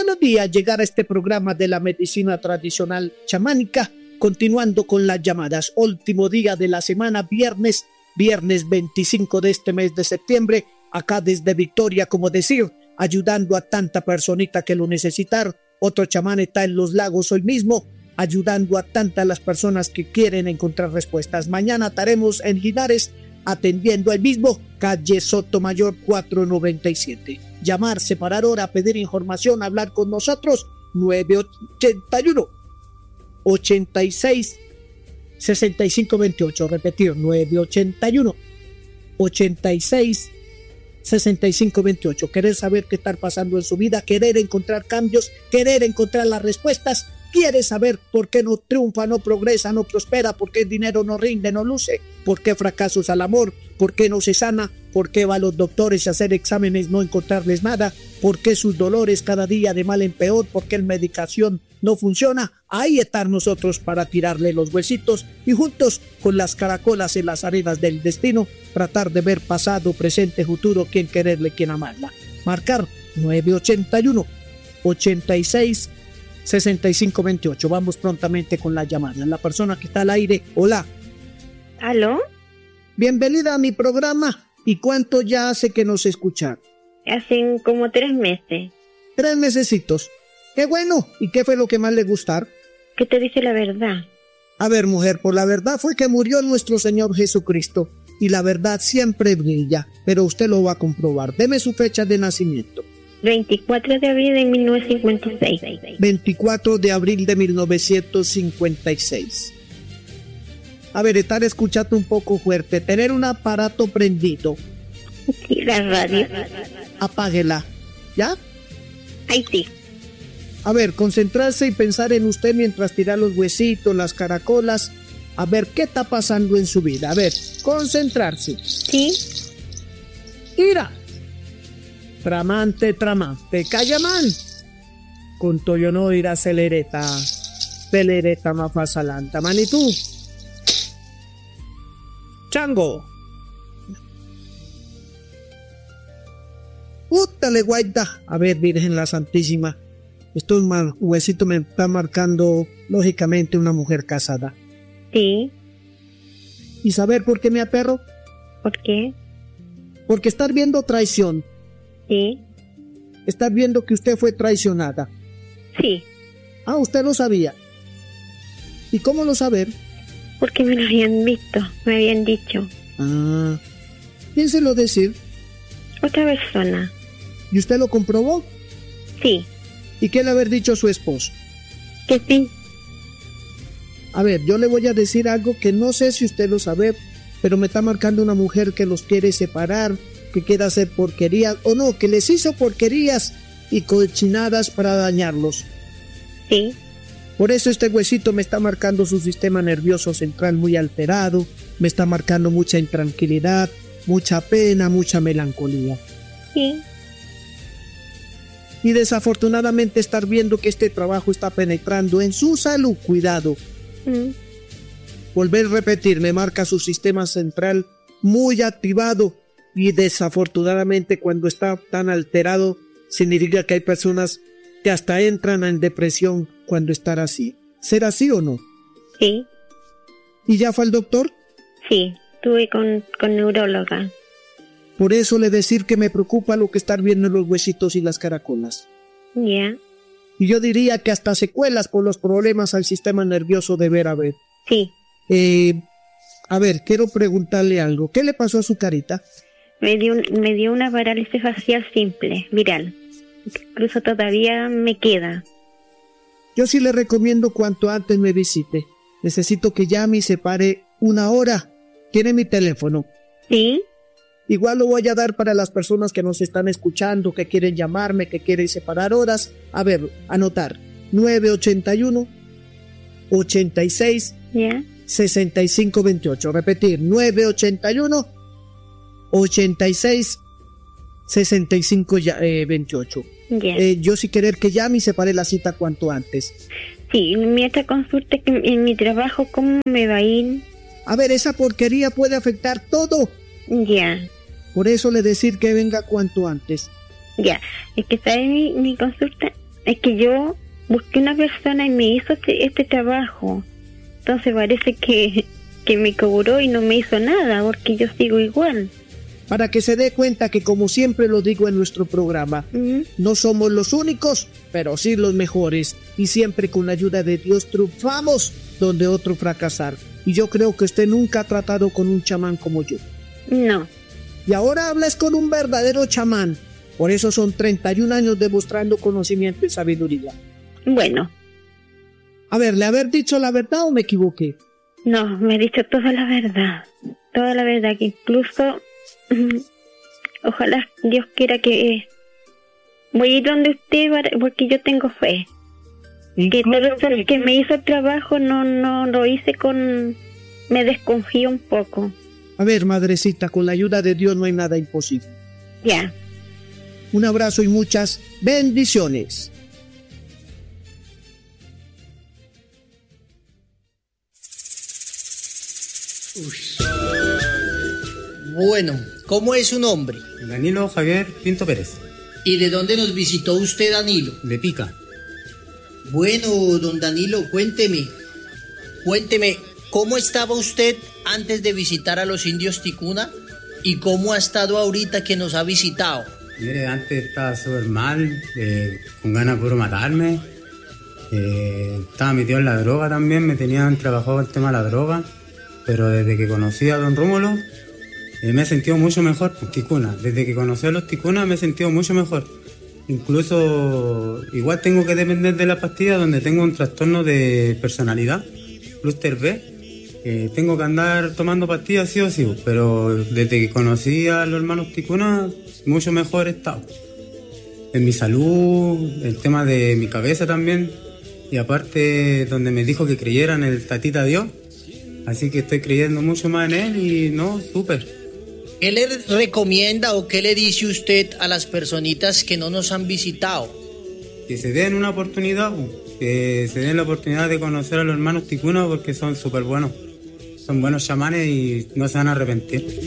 buenos días. Llegar a este programa de la medicina tradicional chamánica, continuando con las llamadas. Último día de la semana, viernes 25 de este mes de septiembre, acá desde Victoria, como decir, ayudando a tanta personita que lo necesitar. Otro chamán está en Los Lagos hoy mismo, ayudando a tantas las personas que quieren encontrar respuestas. Mañana estaremos en Linares, atendiendo el mismo, calle Sotomayor 497. Llamar, separar hora, pedir información, hablar con nosotros, 981 86 6528. Repetir, 981 86 6528. Querer saber qué está pasando en su vida, querer encontrar cambios, querer encontrar las respuestas. Quiere saber por qué no triunfa, no progresa, no prospera, por qué el dinero no rinde, no luce, por qué fracasos al amor, por qué no se sana, por qué va a los doctores a hacer exámenes, no encontrarles nada, por qué sus dolores cada día de mal en peor, por qué la medicación no funciona. Ahí están nosotros para tirarle los huesitos y juntos con las caracolas en las arenas del destino tratar de ver pasado, presente, futuro, quién quererle, quién amarla. Marcar 981 86 6528. Vamos prontamente con la llamada. La persona que está al aire, hola. ¿Aló? Bienvenida a mi programa. ¿Y cuánto ya hace que nos escucha? Hacen como 3 meses. 3 mesecitos. Qué bueno. ¿Y qué fue lo que más le gustó? ¿Qué te dice la verdad? A ver, mujer, por la verdad fue que murió nuestro Señor Jesucristo. Y la verdad siempre brilla, pero usted lo va a comprobar. Deme su fecha de nacimiento. 24 de abril de 1956. 24 de abril de 1956. A ver, estar escuchando un poco fuerte. Tener un aparato prendido. Sí, la radio. Apáguela. ¿Ya? Ahí sí. A ver, concentrarse y pensar en usted mientras tira los huesitos, las caracolas. A ver, ¿qué está pasando en su vida? A ver, concentrarse. Sí. Ira. Tramante, Callaman. Con toyo no irá celereta mafasalanta. Manitú. Chango. Útale, guaita. A ver, Virgen la Santísima. Estos huesitos me está marcando, lógicamente, una mujer casada. Sí. ¿Y saber por qué me aperro? ¿Por qué? Porque estar viendo traición. Sí. Estar viendo que usted fue traicionada. Sí. Ah, usted lo sabía. ¿Y cómo lo saber? Porque me lo habían visto, me habían dicho. Ah, piénselo decir. Otra persona. ¿Y usted lo comprobó? Sí. ¿Y qué le haber dicho a su esposo? Que sí. A ver, yo le voy a decir algo que no sé si usted lo sabe, pero me está marcando una mujer que los quiere separar, que quiere hacer porquerías, o no, que les hizo porquerías y cochinadas para dañarlos. Sí. Por eso este huesito me está marcando su sistema nervioso central muy alterado, me está marcando mucha intranquilidad, mucha pena, mucha melancolía. Sí. Y desafortunadamente estar viendo que este trabajo está penetrando en su salud, cuidado. Volver a repetir, me marca su sistema central muy activado y desafortunadamente cuando está tan alterado significa que hay personas que hasta entran en depresión cuando están así. ¿Será así o no? Sí. ¿Y ya fue al doctor? Sí, estuve con neuróloga. Por eso le decir que me preocupa lo que estar viendo en los huesitos y las caracolas. Ya. Y yo diría que hasta secuelas por los problemas al sistema nervioso deber haber. Sí. A ver, quiero preguntarle algo. ¿Qué le pasó a su carita? Me dio una parálisis facial simple, viral. Incluso todavía me queda. Yo sí le recomiendo cuanto antes me visite. Necesito que llame y se pare 1 hora. ¿Tiene mi teléfono? Sí. Igual lo voy a dar para las personas que nos están escuchando, que quieren llamarme, que quieren separar horas. A ver, anotar. 981 86 Ya. 6528. Repetir, 981 86 6528. Ya. Yo sí querer que llame y separe la cita cuanto antes. Sí, mi otra consulta es que en mi trabajo, ¿cómo me va a ir? A ver, esa porquería puede afectar todo. Ya. Por eso le decir que venga cuanto antes. Ya. Es que, ¿sabes mi consulta? Es que yo busqué una persona y me hizo este trabajo. Entonces parece que me cobró y no me hizo nada, porque yo sigo igual. Para que se dé cuenta que, como siempre lo digo en nuestro programa, no somos los únicos, pero sí los mejores. Y siempre con la ayuda de Dios triunfamos donde otros fracasaron. Y yo creo que usted nunca ha tratado con un chamán como yo. No. Y ahora hablas con un verdadero chamán. Por eso son 31 años demostrando conocimiento y sabiduría. Bueno. A ver, ¿le haber dicho la verdad o me equivoqué? No, me ha dicho toda la verdad. Toda la verdad, que incluso... ojalá Dios quiera que... voy a ir donde usted, porque yo tengo fe. Que todo el que me hizo el trabajo no lo hice con... me desconfío un poco. A ver, madrecita, con la ayuda de Dios no hay nada imposible. Ya. Un abrazo y muchas bendiciones. Bueno, ¿cómo es su nombre? Danilo Javier Pinto Pérez. ¿Y de dónde nos visitó usted, Danilo? De Pica. Bueno, don Danilo, cuénteme, ¿cómo estaba usted antes de visitar a los indios Ticuna? ¿Y cómo ha estado ahorita que nos ha visitado? Mire, antes estaba súper mal, con ganas de puro matarme. Estaba metido en la droga también, me tenían trabajado el tema de la droga. Pero desde que conocí a don Rómulo, me he sentido mucho mejor, Ticuna. Desde que conocí a los Ticuna me he sentido mucho mejor. Incluso, igual tengo que depender de la pastilla, donde tengo un trastorno de personalidad, clúster B. Tengo que andar tomando pastillas sí o sí, pero desde que conocí a los hermanos Ticuna, mucho mejor he estado. En mi salud, el tema de mi cabeza también, y aparte donde me dijo que creyera en el Tatita Dios, así que estoy creyendo mucho más en él y no, súper. ¿Qué le recomienda o qué le dice usted a las personitas que no nos han visitado? Que se den una oportunidad, que se den la oportunidad de conocer a los hermanos Ticuna, porque son súper buenos. Son buenos chamanes y no se van a arrepentir.